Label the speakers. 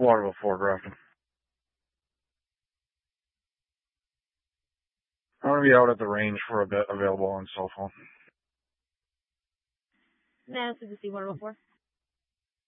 Speaker 1: Waterville 4, Grafton. I'm going to be out at the range for a bit, available on cell phone.
Speaker 2: Nancy to see Waterville 4.